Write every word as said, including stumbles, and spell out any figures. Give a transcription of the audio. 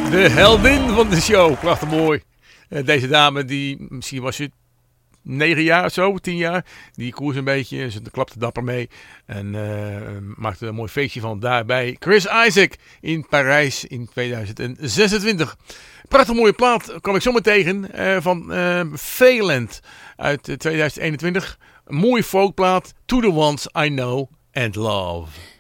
De heldin van de show. Prachtig mooi. Uh, deze dame, die misschien was ze negen jaar of zo, tien jaar. Die koers een beetje. Ze klapte dapper mee. En uh, maakte er een mooi feestje van daarbij. Chris Isaak in Parijs in tweeduizend zesentwintig. Prachtig mooie plaat kwam ik zomaar tegen. Uh, van uh, Phelan uit uh, tweeduizend eenentwintig. Een mooie folkplaat. To the Ones I Know and Love.